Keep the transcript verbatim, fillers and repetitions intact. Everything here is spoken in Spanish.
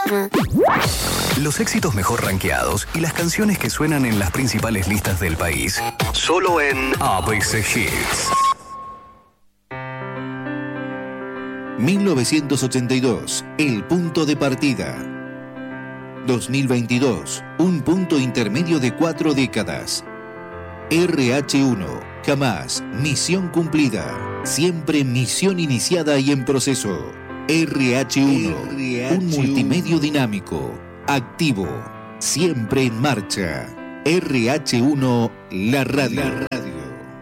Los éxitos mejor rankeados y las canciones que suenan en las principales listas del país. Solo en A B C Hits. mil novecientos ochenta y dos, el punto de partida. dos mil veintidós, un punto intermedio de cuatro décadas. R H uno, jamás misión cumplida, siempre misión iniciada y en proceso. R H uno, R H uno, un multimedio dinámico, activo, siempre en marcha. R H uno, la radio. La radio.